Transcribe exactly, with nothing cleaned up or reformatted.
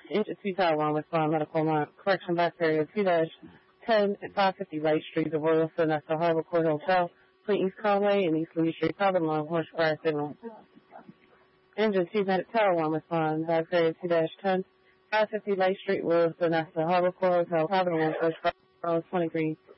Engine two Tower one, respond medical line. Correction back area two dash ten at five fifty Lake Street, the Royalton, that's the Harbor Court Hotel, between East Conway and East Lee Street, Southern Line, Horsebriar Signal. Engine two Tower one, respond back area two dash ten, five fifty Lake Street, Royalton, that's the Harbor Court Hotel, Southern Line, Horsebriar twenty-three.